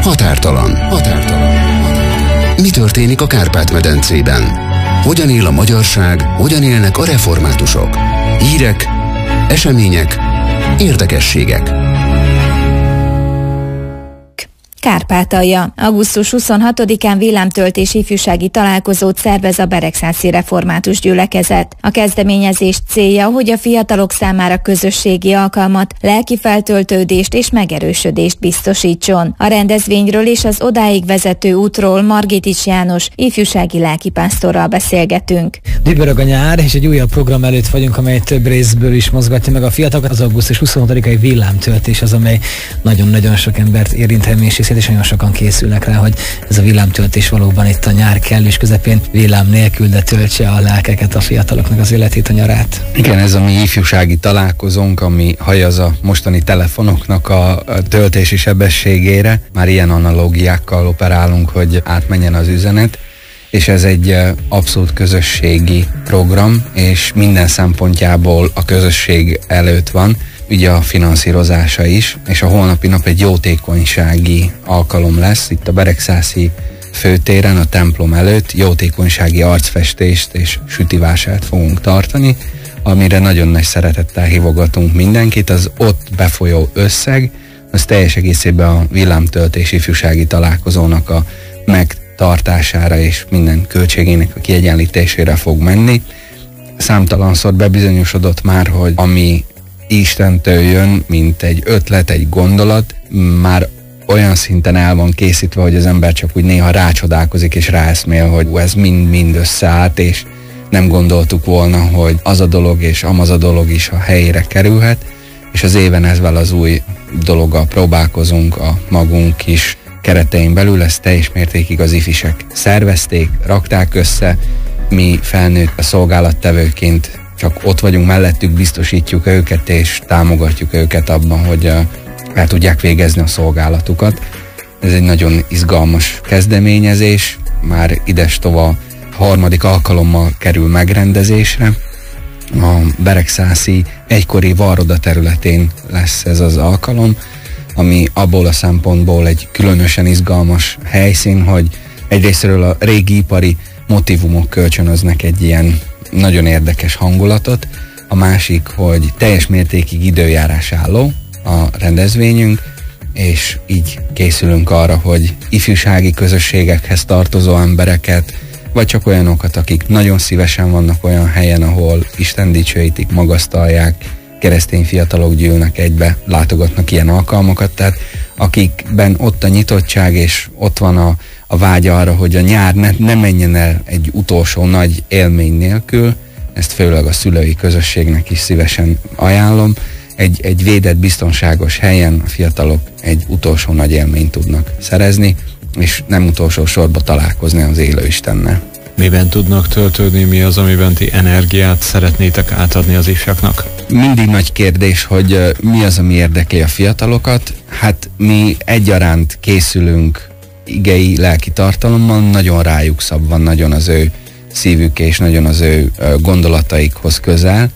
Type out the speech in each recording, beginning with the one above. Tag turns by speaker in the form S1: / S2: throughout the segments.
S1: Határtalan. Mi történik a Kárpát-medencében? Hogyan él a magyarság, hogyan élnek a reformátusok? Hírek, események, érdekességek.
S2: Kárpátalja. Augusztus 26-án villámtöltés ifjúsági találkozót szervez a Beregszászi Református Gyülekezet. A kezdeményezés célja, hogy a fiatalok számára közösségi alkalmat, lelki feltöltődést és megerősödést biztosítson. A rendezvényről és az odáig vezető útról Margitics János ifjúsági lelkipásztorral beszélgetünk.
S3: Dübörög a nyár, és egy újabb program előtt vagyunk, amely több részből is mozgatja meg a fiatalokat. Az augusztus 26-ai villámtöltés az, amely nagyon-nagyon sok embert érint, és nagyon sokan készülnek rá, hogy ez a villámtöltés valóban itt a nyár kellős közepén villám nélkül, de töltse a lelkeket, a fiataloknak az életét, a nyarát.
S4: Igen, ez a mi ifjúsági találkozónk, ami hajaz a mostani telefonoknak a töltési sebességére. Már ilyen analógiákkal operálunk, hogy átmenjen az üzenet, és ez egy abszolút közösségi program, és minden szempontjából a közösség előtt van. Ugye a finanszírozása is, és a holnapi nap egy jótékonysági alkalom lesz. Itt a Beregszászi főtéren, a templom előtt jótékonysági arcfestést és sütivásárt fogunk tartani, amire nagyon nagy szeretettel hívogatunk mindenkit. Az ott befolyó összeg, az teljes egészében a villámtöltés ifjúsági találkozónak a megtartására és minden költségének a kiegyenlítésére fog menni. Számtalanszor bebizonyosodott már, hogy ami Istentől jön, mint egy ötlet, egy gondolat, már olyan szinten el van készítve, hogy az ember csak úgy néha rácsodálkozik és ráeszmél, hogy ez mind összeállt, és nem gondoltuk volna, hogy az a dolog és amaz a dolog is a helyére kerülhet, és az éven ezzel az új dologgal próbálkozunk a magunk kis keretein belül. Ezt teljes mértékig az ifisek szervezték, rakták össze, mi felnőtt szolgálattevőként csak ott vagyunk mellettük, biztosítjuk őket és támogatjuk őket abban, hogy el tudják végezni a szolgálatukat. Ez egy nagyon izgalmas kezdeményezés, már idestova harmadik alkalommal kerül megrendezésre. A Beregszászi egykori Varroda területén lesz ez az alkalom, ami abból a szempontból egy különösen izgalmas helyszín, hogy egyrésztről a régi ipari motívumok kölcsönöznek egy ilyen nagyon érdekes hangulatot, a másik, hogy teljes mértékig időjárás álló a rendezvényünk, és így készülünk arra, hogy ifjúsági közösségekhez tartozó embereket, vagy csak olyanokat, akik nagyon szívesen vannak olyan helyen, ahol Isten dicsőítik, magasztalják, keresztény fiatalok gyűlnek egybe, látogatnak ilyen alkalmakat, tehát akikben ott a nyitottság, és ott van a vágya arra, hogy a nyár ne menjen el egy utolsó nagy élmény nélkül, ezt főleg a szülői közösségnek is szívesen ajánlom. Egy védett, biztonságos helyen a fiatalok egy utolsó nagy élményt tudnak szerezni, és nem utolsó sorba találkozni az élő Istennel.
S5: Miben tudnak töltődni, mi az, amiben ti energiát szeretnétek átadni az ifjaknak?
S4: Mindig nagy kérdés, hogy mi az, ami érdekli a fiatalokat. Hát mi egyaránt készülünk igei, lelki tartalommal, nagyon rájuk szabva, nagyon az ő szívük és nagyon az ő gondolataikhoz közel,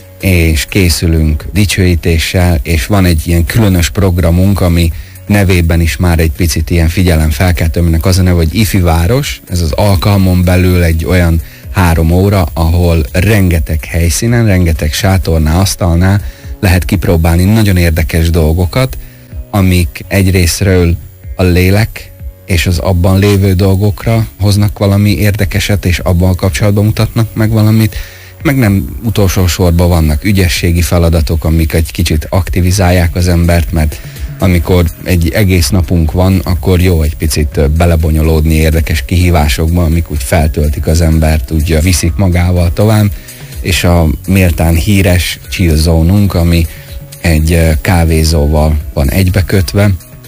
S4: és készülünk dicsőítéssel, és van egy ilyen különös programunk, ami nevében is már egy picit ilyen figyelemfelkeltő, aminek az a neve, hogy Ifi Város. Ez az alkalmon belül egy olyan 3 óra, ahol rengeteg helyszínen, rengeteg sátornál, asztalnál lehet kipróbálni nagyon érdekes dolgokat, amik egyrésztről a lélek és az abban lévő dolgokra hoznak valami érdekeset, és abban kapcsolatban mutatnak meg valamit, meg nem utolsó sorban vannak ügyességi feladatok, amik egy kicsit aktivizálják az embert, mert amikor egy egész napunk van, akkor jó egy picit belebonyolódni érdekes kihívásokba, amik úgy feltöltik az embert, úgy viszik magával tovább, és a méltán híres Chill Zone-unk, ami egy kávézóval van egybekötve,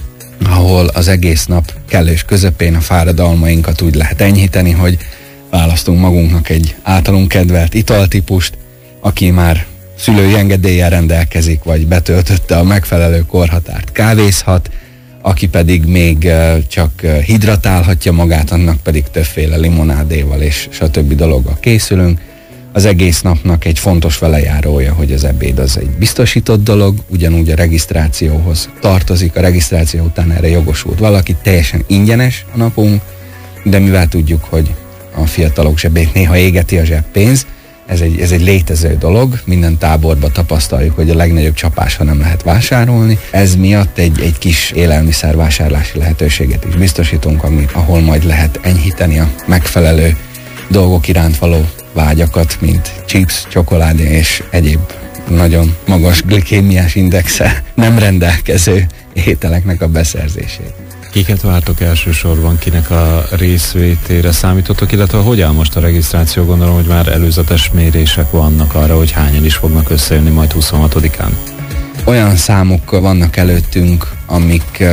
S4: ahol az egész nap kellős közepén a fáradalmainkat úgy lehet enyhíteni, hogy választunk magunknak egy általunk kedvelt italtípust, aki már szülői engedéllyel rendelkezik, vagy betöltötte a megfelelő korhatárt, kávézhat, aki pedig még csak hidratálhatja magát, annak pedig többféle limonádéval és stb. Dologgal készülünk. az egész napnak egy fontos velejárója, hogy az ebéd az egy biztosított dolog, ugyanúgy a regisztrációhoz tartozik, a regisztráció után erre jogosult valaki, teljesen ingyenes a napunk, de mivel tudjuk, hogy a fiatalok zsebét néha égeti a zseppénz, ez egy létező dolog, minden táborban tapasztaljuk, hogy a legnagyobb csapás, ha nem lehet vásárolni. Ez miatt egy kis élelmiszervásárlási lehetőséget is biztosítunk, ahol majd lehet enyhíteni a megfelelő dolgok iránt való vágyakat, mint chips, csokoládé és egyéb nagyon magas glikémiás indexe nem rendelkező ételeknek a beszerzését.
S5: Kiket vártok elsősorban, kinek a részvétére számítotok, illetve hogy áll most a regisztráció? Gondolom, hogy már előzetes mérések vannak arra, hogy hányan is fognak összejönni majd 26-án.
S4: Olyan számok vannak előttünk, amik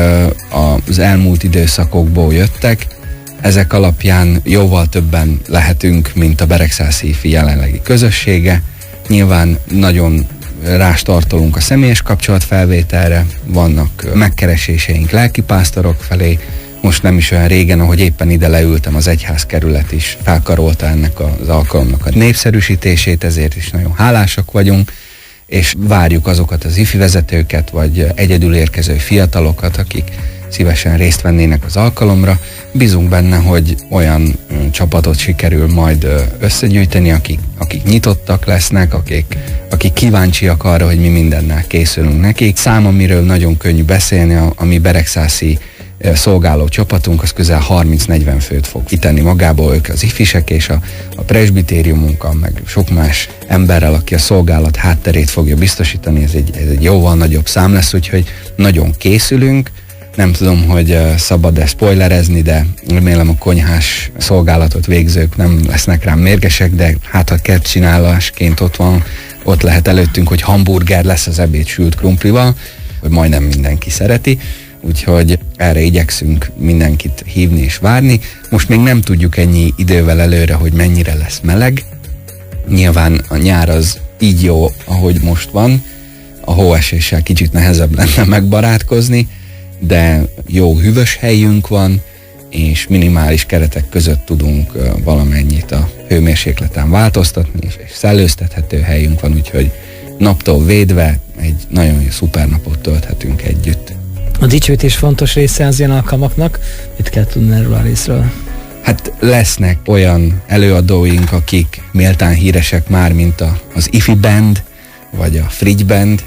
S4: az elmúlt időszakokból jöttek. Ezek alapján jóval többen lehetünk, mint a Beregszászi IFI jelenlegi közössége. Nyilván nagyon rástartolunk a személyes kapcsolatfelvételre, vannak megkereséseink lelkipásztorok felé. Most nem is olyan régen, ahogy éppen ide leültem, az egyházkerület is felkarolta ennek az alkalomnak a népszerűsítését, ezért is nagyon hálásak vagyunk, és várjuk azokat az IFI vezetőket, vagy egyedül érkező fiatalokat, akik szívesen részt vennének az alkalomra. Bízunk benne, hogy olyan csapatot sikerül majd összegyűjteni, akik nyitottak lesznek, akik kíváncsiak arra, hogy mi mindennel készülünk nekik. Szám, amiről nagyon könnyű beszélni, a mi beregszászi szolgáló csapatunk, az közel 30-40 főt fog kitenni magából, ők az ifisek és a presbitériumunkkal, meg sok más emberrel, aki a szolgálat hátterét fogja biztosítani, ez egy jóval nagyobb szám lesz, úgyhogy nagyon készülünk. Nem tudom, hogy szabad-e spoilerezni, de remélem a konyhás szolgálatot végzők nem lesznek rám mérgesek, de hát ha kertcsinálásként ott lehet előttünk, hogy hamburger lesz az ebéd sült krumplival, hogy majdnem mindenki szereti, úgyhogy erre igyekszünk mindenkit hívni és várni. Most még nem tudjuk ennyi idővel előre, hogy mennyire lesz meleg. Nyilván a nyár az így jó, ahogy most van, a hóeséssel kicsit nehezebb lenne megbarátkozni, de jó hűvös helyünk van, és minimális keretek között tudunk valamennyit a hőmérsékleten változtatni, és szellőztethető helyünk van, úgyhogy naptól védve egy nagyon szuper napot tölthetünk együtt.
S3: A dicsőítés fontos része az ilyen alkalmaknak. Mit kell tudni erről a részről?
S4: Hát lesznek olyan előadóink, akik méltán híresek már, mint az IFI Band, vagy a Frigy Band,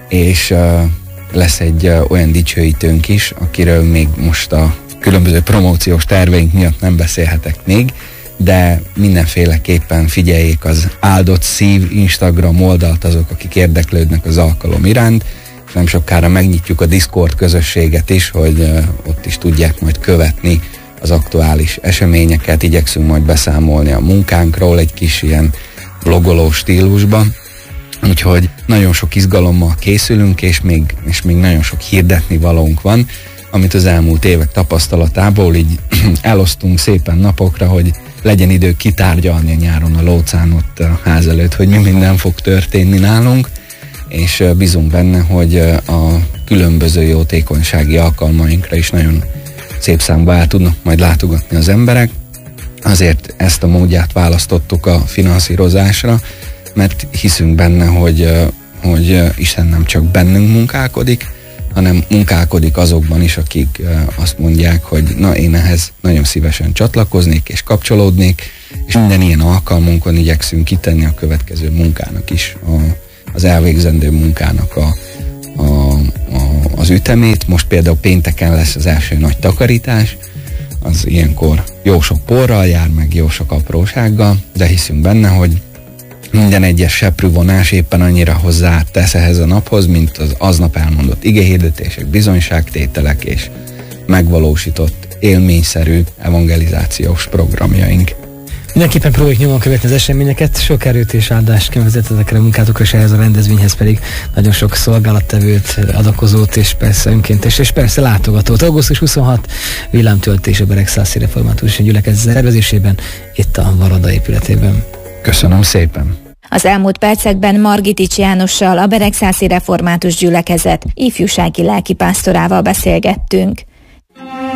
S4: és lesz egy olyan dicsőítőnk is, akiről még most a különböző promóciós terveink miatt nem beszélhetek még, de mindenféleképpen figyeljék az Áldott Szív Instagram oldalt azok, akik érdeklődnek az alkalom iránt, és nem sokára megnyitjuk a Discord közösséget is, hogy ott is tudják majd követni az aktuális eseményeket, igyekszünk majd beszámolni a munkánkról egy kis ilyen vlogoló stílusban. Úgyhogy nagyon sok izgalommal készülünk, és még nagyon sok hirdetni valónk van, amit az elmúlt évek tapasztalatából így elosztunk szépen napokra, hogy legyen idő kitárgyalni a nyáron a lócán ott a ház előtt, hogy mi minden fog történni nálunk, és bízunk benne, hogy a különböző jótékonysági alkalmainkra is nagyon szép számba el tudnak majd látogatni az emberek. Azért ezt a módját választottuk a finanszírozásra, mert hiszünk benne, hogy Isten nem csak bennünk munkálkodik, hanem munkálkodik azokban is, akik azt mondják, hogy na, én ehhez nagyon szívesen csatlakoznék és kapcsolódnék, és minden ilyen alkalmunkon igyekszünk kitenni a következő munkának is, az elvégzendő munkának az ütemét. Most például pénteken lesz az első nagy takarítás, az ilyenkor jó sok porral jár, meg jó sok aprósággal, de hiszünk benne, hogy minden egyes seprűvonás éppen annyira hozzátesz ehhez a naphoz, mint az aznap elmondott igehirdetések, bizonyságtételek és megvalósított élményszerű evangelizációs programjaink.
S3: Mindenképpen próbáljuk nyomon követni az eseményeket, sok erőt és áldást vezet ezekre a munkátokra, és ehhez a rendezvényhez pedig nagyon sok szolgálattevőt, adakozót, és persze önkéntes, és persze látogatót. Augusztus 26 villámtöltés a Beregszászi Református Gyülekezet szervezésében, itt a Varada épületében.
S4: Köszönöm szépen!
S2: Az elmúlt percekben Margitics Jánossal, a Beregszászi Református Gyülekezet ifjúsági lelkipásztorával beszélgettünk.